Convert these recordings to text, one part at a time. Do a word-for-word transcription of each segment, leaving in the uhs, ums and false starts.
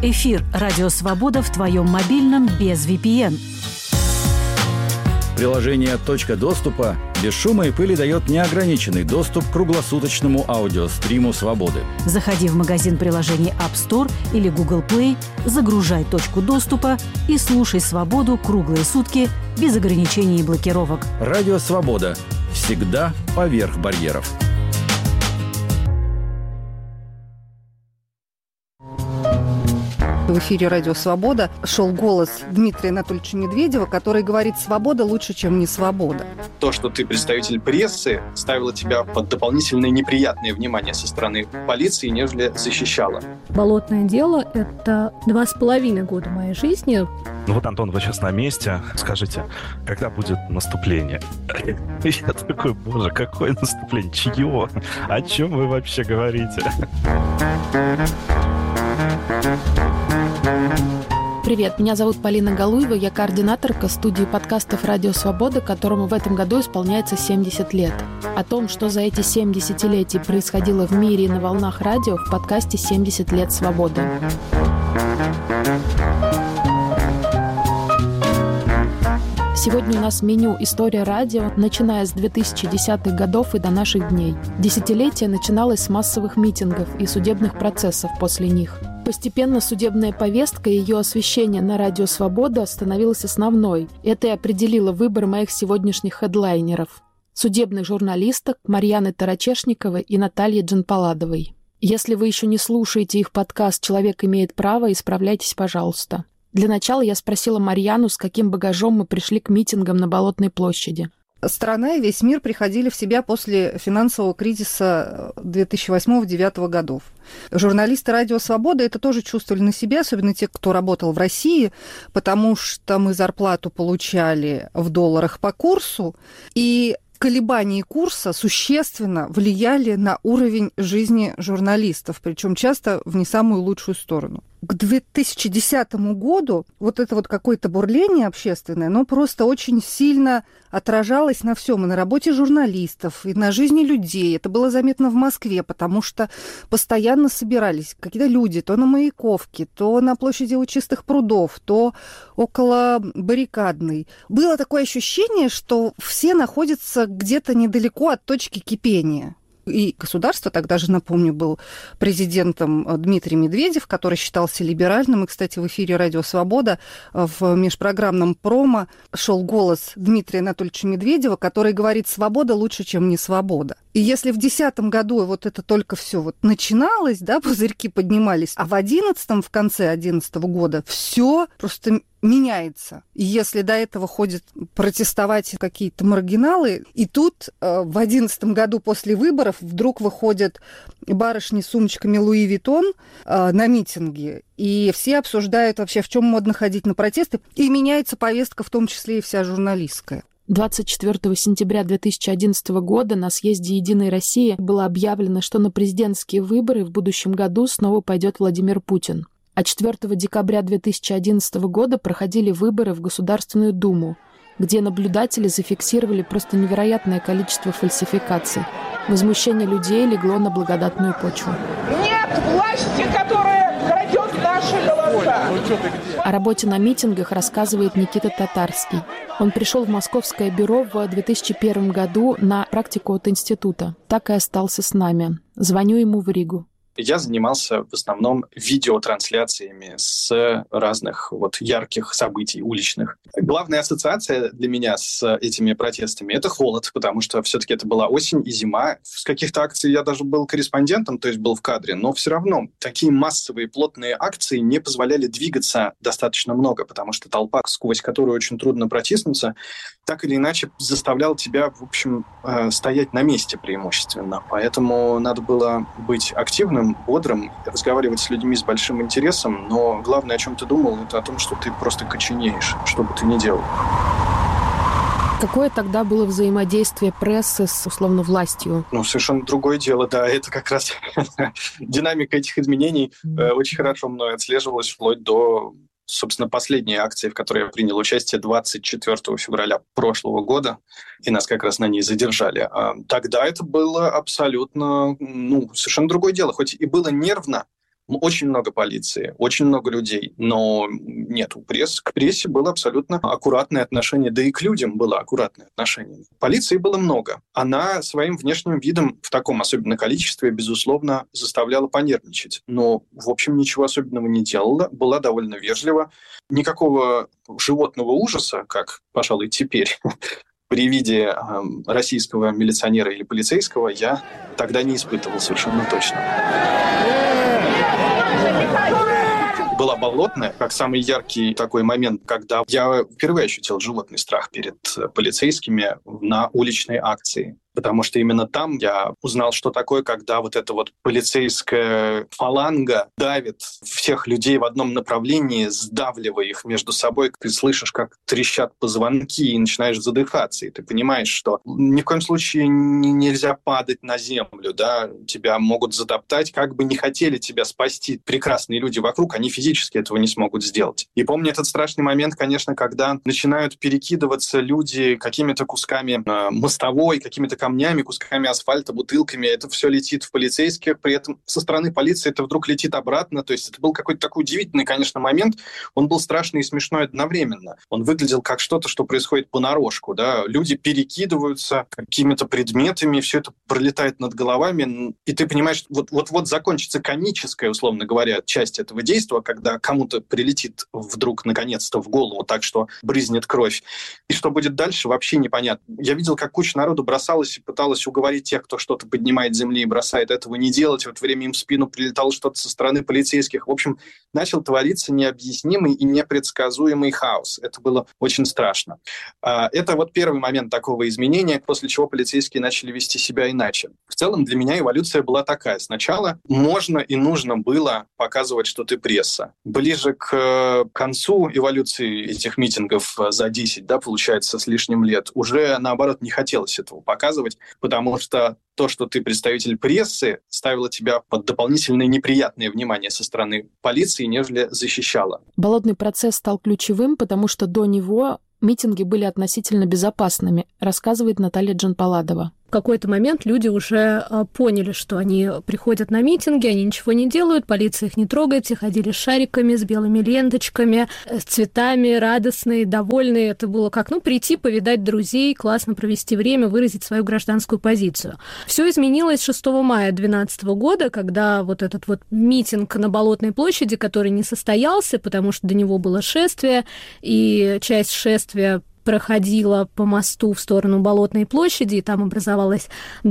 Эфир «Радио Свобода» в твоем мобильном без ви пи эн. Приложение «Точка доступа» без шума и пыли дает неограниченный доступ к круглосуточному аудиостриму «Свободы». Заходи в магазин приложений App Store или Google Play, загружай «Точку доступа» и слушай «Свободу» круглые сутки без ограничений и блокировок. Радио «Свобода». Всегда поверх барьеров. В эфире «Радио Свобода» шел голос Дмитрия Анатольевича Медведева, который говорит: «Свобода лучше, чем не свобода». То, что ты представитель прессы, ставило тебя под дополнительное неприятное внимание со стороны полиции, нежели защищало. Болотное дело – это два с половиной года моей жизни. Ну вот, Антон, вы сейчас на месте. Скажите, когда будет наступление? Я такой: боже, какое наступление? Чье? О чем вы вообще говорите? Привет, меня зовут Полина Галуева, я координаторка студии подкастов «Радио Свобода», которому в этом году исполняется семьдесят лет. О том, что за эти семь десятилетий происходило в мире и на волнах радио, в подкасте «семьдесят лет свободы». Сегодня у нас меню «История радио», начиная с две тысячи десятых годов и до наших дней. Десятилетие начиналось с массовых митингов и судебных процессов после них. Постепенно судебная повестка и ее освещение на радио «Свобода» становилась основной. Это и определило выбор моих сегодняшних хедлайнеров – судебных журналисток Марьяны Тарачешниковой и Натальи Джанпаладовой. Если вы еще не слушаете их подкаст «Человек имеет право», исправляйтесь, пожалуйста. Для начала я спросила Марьяну, с каким багажом мы пришли к митингам на Болотной площади. Страна и весь мир приходили в себя после финансового кризиса две тысячи восьмого — две тысячи девятого годов. Журналисты «Радио Свобода» это тоже чувствовали на себе, особенно те, кто работал в России, потому что мы зарплату получали в долларах по курсу, и колебания курса существенно влияли на уровень жизни журналистов, причем часто в не самую лучшую сторону. К две тысячи десятому году вот это вот какое-то бурление общественное, оно просто очень сильно отражалось на всем, и на работе журналистов, и на жизни людей. Это было заметно в Москве, потому что постоянно собирались какие-то люди, то на Маяковке, то на площади у Чистых прудов, то около Баррикадной. Было такое ощущение, что все находятся где-то недалеко от точки кипения. И государство, тогда же, напомню, был президентом Дмитрий Медведев, который считался либеральным. И, кстати, в эфире «Радио Свобода» в межпрограммном промо шел голос Дмитрия Анатольевича Медведева, который говорит: «Свобода лучше, чем не свобода». И если в две тысячи десятом году вот это только все вот начиналось, да, пузырьки поднимались, а в две тысячи одиннадцатом, в конце две тысячи одиннадцатого года все просто меняется. И если до этого ходят протестовать какие-то маргиналы, и тут э, в две тысячи одиннадцатом году после выборов вдруг выходят барышни с сумочками Луи Виттон э, на митинги, и все обсуждают вообще, в чем модно ходить на протесты, и меняется повестка, в том числе и вся журналистская. двадцать четвёртого сентября две тысячи одиннадцатого года на съезде «Единой России» было объявлено, что на президентские выборы в будущем году снова пойдет Владимир Путин. А четвёртого декабря две тысячи одиннадцатого года проходили выборы в Государственную Думу, где наблюдатели зафиксировали просто невероятное количество фальсификаций. Возмущение людей легло на благодатную почву. Нет власти, которая крадет наши голоса. О работе на митингах рассказывает Никита Татарский. Он пришел в Московское бюро в две тысячи первом году на практику от института. Так и остался с нами. Звоню ему в Ригу. Я занимался в основном видеотрансляциями с разных вот ярких событий уличных. Главная ассоциация для меня с этими протестами — это холод, потому что все-таки это была осень и зима. С каких-то акций я даже был корреспондентом, то есть был в кадре, но все равно такие массовые плотные акции не позволяли двигаться достаточно много, потому что толпа, сквозь которую очень трудно протиснуться, так или иначе заставляла тебя, в общем, стоять на месте преимущественно. Поэтому надо было быть активным, бодрым, разговаривать с людьми с большим интересом, но главное, о чем ты думал, это о том, что ты просто коченеешь, что бы ты ни делал. Какое тогда было взаимодействие прессы с, условно, властью? Ну, совершенно другое дело, да. Это как раз динамика этих изменений очень хорошо мной отслеживалась вплоть до, собственно, последней акции, в которой я принял участие двадцать четвёртого февраля прошлого года, и нас как раз на ней задержали. Тогда это было абсолютно, ну, совершенно другое дело. Хоть и было нервно, Очень много полиции, очень много людей, но нет, у пресс, к прессе было абсолютно аккуратное отношение, да и к людям было аккуратное отношение. Полиции было много. Она своим внешним видом в таком особенно количестве, безусловно, заставляла понервничать. Но, в общем, ничего особенного не делала, была довольно вежлива. Никакого животного ужаса, как, пожалуй, теперь, при виде э, российского милиционера или полицейского, я тогда не испытывал совершенно точно. Была Болотная, как самый яркий такой момент, когда я впервые ощутил животный страх перед полицейскими на уличной акции. Потому что именно там я узнал, что такое, когда вот эта вот полицейская фаланга давит всех людей в одном направлении, сдавливая их между собой. Ты слышишь, как трещат позвонки, и начинаешь задыхаться. И ты понимаешь, что ни в коем случае нельзя падать на землю, да? Тебя могут затоптать, как бы не хотели тебя спасти прекрасные люди вокруг, они физически этого не смогут сделать. И помню этот страшный момент, конечно, когда начинают перекидываться люди какими-то кусками э, мостовой, какими-то камнями, кусками асфальта, бутылками. Это все летит в полицейских. При этом со стороны полиции это вдруг летит обратно. То есть это был какой-то такой удивительный, конечно, момент. Он был страшный и смешной одновременно. Он выглядел как что-то, что происходит понарошку. Да? Люди перекидываются какими-то предметами, все это пролетает над головами. И ты понимаешь, вот-вот закончится комическая, условно говоря, часть этого действия, когда кому-то прилетит вдруг, наконец-то, в голову так, что брызнет кровь. И что будет дальше, вообще непонятно. Я видел, как куча народу бросалась и пыталась уговорить тех, кто что-то поднимает с земли и бросает, этого не делать. В это время им в спину прилетало что-то со стороны полицейских. В общем, начал твориться необъяснимый и непредсказуемый хаос. Это было очень страшно. Это вот первый момент такого изменения, после чего полицейские начали вести себя иначе. В целом для меня эволюция была такая. Сначала можно и нужно было показывать, что ты пресса. Ближе к концу эволюции этих митингов за десять, да, получается, с лишним лет, уже, наоборот, не хотелось этого показывать, потому что то, что ты представитель прессы, ставило тебя под дополнительное неприятное внимание со стороны полиции, нежели защищало. Болотный процесс стал ключевым, потому что до него митинги были относительно безопасными, рассказывает Наталья Джанпаладова. В какой-то момент люди уже поняли, что они приходят на митинги, они ничего не делают, полиция их не трогает, все ходили с шариками, с белыми ленточками, с цветами, радостные, довольные. Это было как, ну, прийти, повидать друзей, классно провести время, выразить свою гражданскую позицию. Все изменилось шестого мая две тысячи двенадцатого года, когда вот этот вот митинг на Болотной площади, который не состоялся, потому что до него было шествие, и часть шествия проходила по мосту в сторону Болотной площади, и там образовалась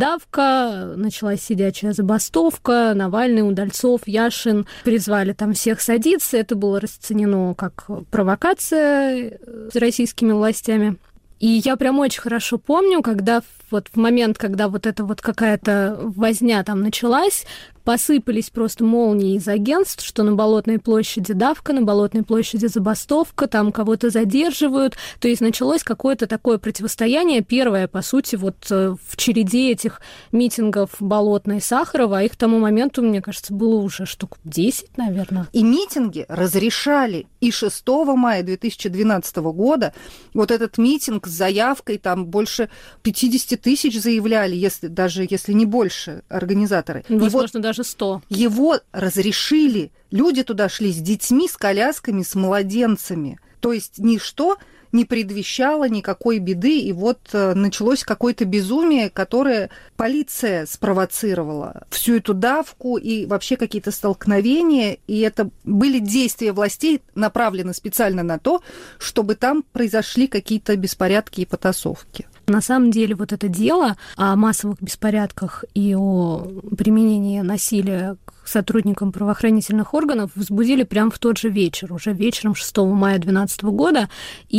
давка, началась сидячая забастовка, Навальный, Удальцов, Яшин призвали там всех садиться. Это было расценено как провокация с российскими властями. И я прям очень хорошо помню, когда вот в момент, когда вот эта вот какая-то возня там началась, посыпались просто молнии из агентств, что на Болотной площади давка, на Болотной площади забастовка, там кого-то задерживают. То есть началось какое-то такое противостояние, первое, по сути, вот в череде этих митингов Болотной и Сахарова, а их к тому моменту, мне кажется, было уже штук десять, наверное. И митинги разрешали. И шестого мая две тысячи двенадцатого года вот этот митинг с заявкой, там больше пятьдесят тысяч заявляли, если, даже если не больше, организаторы. Возможно, даже сто. Его разрешили. Люди туда шли с детьми, с колясками, с младенцами. То есть ничто не предвещало никакой беды. И вот началось какое-то безумие, которое полиция спровоцировала. Всю эту давку и вообще какие-то столкновения. И это были действия властей, направлены специально на то, чтобы там произошли какие-то беспорядки и потасовки. На самом деле вот это дело о массовых беспорядках и о применении насилия к сотрудникам правоохранительных органов возбудили прямо в тот же вечер, уже вечером шестого мая две тысячи двенадцатого года,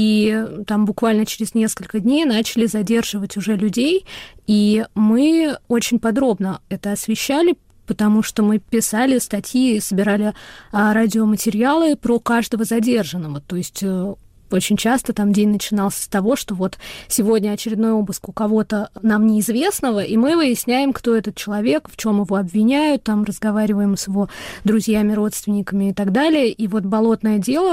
и там буквально через несколько дней начали задерживать уже людей, и мы очень подробно это освещали, потому что мы писали статьи, собирали радиоматериалы про каждого задержанного, то есть очень часто там день начинался с того, что вот сегодня очередной обыск у кого-то нам неизвестного, и мы выясняем, кто этот человек, в чем его обвиняют, там разговариваем с его друзьями, родственниками и так далее. И вот болотное дело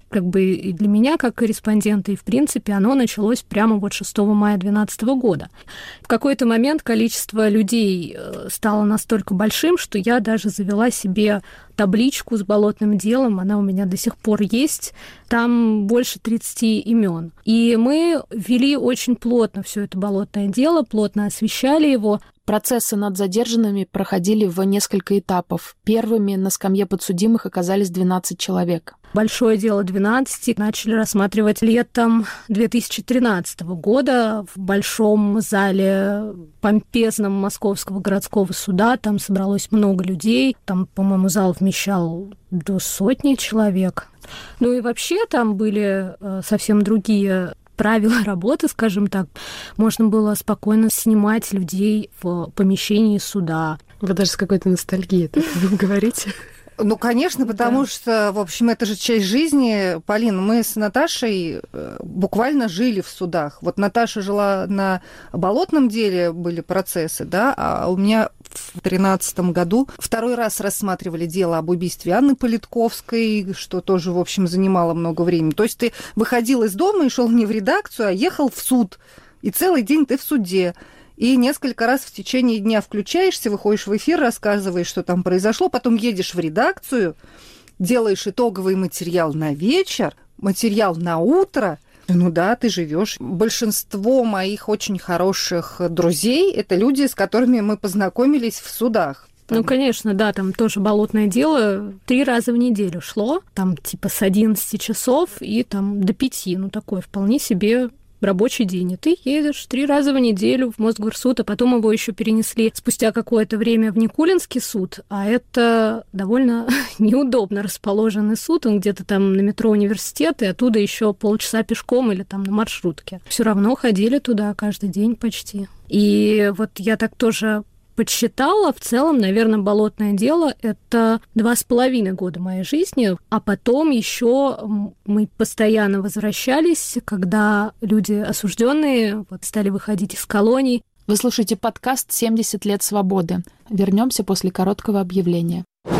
как бы и для меня, как корреспондента, и, в принципе, оно началось прямо вот шестого мая две тысячи двенадцатого года. В какой-то момент количество людей стало настолько большим, что я даже завела себе табличку с болотным делом, она у меня до сих пор есть, там больше тридцати имен. И мы вели очень плотно все это болотное дело, плотно освещали его. Процессы над задержанными проходили в несколько этапов. Первыми на скамье подсудимых оказались двенадцать человек. Большое дело двенадцати начали рассматривать летом две тысячи тринадцатого года в большом зале помпезном Московского городского суда. Там собралось много людей. Там, по-моему, зал вмещал до сотни человек. Ну и вообще там были совсем другие правила работы, скажем так. Можно было спокойно снимать людей в помещении суда. Вы даже с какой-то ностальгией так говорите. Ну, конечно, потому да. что, в общем, это же часть жизни. Полин, мы с Наташей буквально жили в судах. Вот Наташа жила на болотном деле, были процессы, да, а у меня в тринадцатом году второй раз рассматривали дело об убийстве Анны Политковской, что тоже, в общем, занимало много времени. То есть ты выходил из дома и шел не в редакцию, а ехал в суд. И целый день ты в суде. И несколько раз в течение дня включаешься, выходишь в эфир, рассказываешь, что там произошло, потом едешь в редакцию, делаешь итоговый материал на вечер, материал на утро. Ну да, ты живешь. Большинство моих очень хороших друзей – это люди, с которыми мы познакомились в судах. Ну, конечно, да, там тоже болотное дело три раза в неделю шло, там типа с одиннадцати часов и там до пяти, ну, такое вполне себе рабочий день, и ты едешь три раза в неделю в Мосгорсуд, а потом его еще перенесли спустя какое-то время в Никулинский суд, а это довольно неудобно расположенный суд, он где-то там на метро Университет, и оттуда еще полчаса пешком или там на маршрутке. Все равно ходили туда каждый день почти. И вот я так тоже подсчитала, в целом, наверное, болотное дело – это два с половиной года моей жизни, а потом еще мы постоянно возвращались, когда люди осужденные вот, стали выходить из колоний. Вы слушаете подкаст «семьдесят лет свободы». Вернемся после короткого объявления.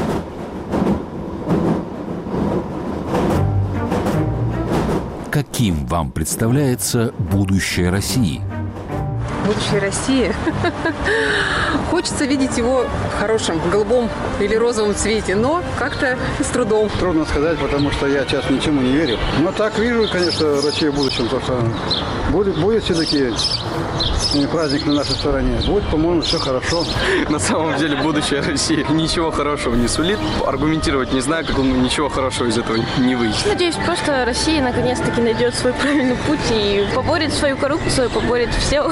Каким вам представляется будущее России? Будущее России. Хочется видеть его в хорошем, голубом или розовом цвете, но как-то с трудом. Трудно сказать, потому что я сейчас ничему не верю. Но так вижу, конечно, Россию в будущем, потому что будет, будет все-таки праздник на нашей стороне. Будет, по-моему, все хорошо. На самом деле будущее России ничего хорошего не сулит. Аргументировать не знаю, как он ничего хорошего из этого не выйдет. Надеюсь, просто Россия наконец-таки найдет свой правильный путь и поборет свою коррупцию, поборет все.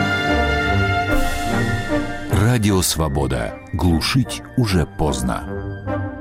Радио «Свобода». Глушить уже поздно.